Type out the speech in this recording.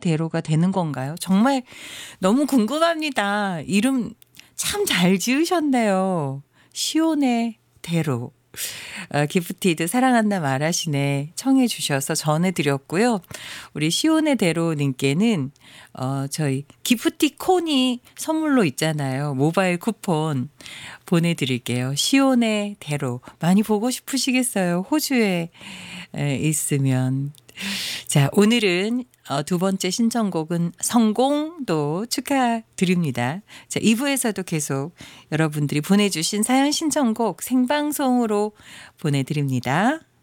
대로가 되는 건가요? 정말 너무 궁금합니다. 이름 참 잘 지으셨네요. 시온의 대로. 기프티드 사랑한다 말하시네 청해 주셔서 전해드렸고요. 우리 시온의 대로님께는 저희 기프티콘이 선물로 있잖아요. 모바일 쿠폰 보내드릴게요. 시온의 대로 많이 보고 싶으시겠어요. 호주에 있으면. 자, 오늘은 두 번째 신청곡은 성공도 축하드립니다. 자, 2부에서도 계속 여러분들이 보내주신 사연 신청곡 생방송으로 보내드립니다.